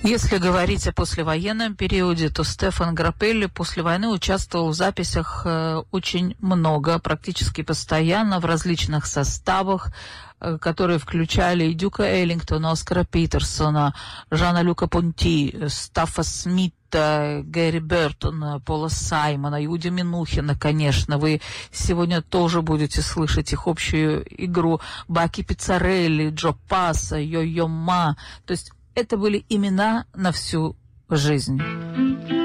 Если говорить о послевоенном периоде, то Стефан Граппелли после войны участвовал в записях очень много, практически постоянно, в различных составах, которые включали и Дюка Эллингтона, Оскара Питерсона, Жана-Люка Понти, Стаффа Смита, Гэри Бертона, Пола Саймона, Юди Минухина, конечно. Вы сегодня тоже будете слышать их общую игру. Баки Пиццарелли, Джо Пасса, Йо-Йо Ма. То есть это были имена на всю жизнь.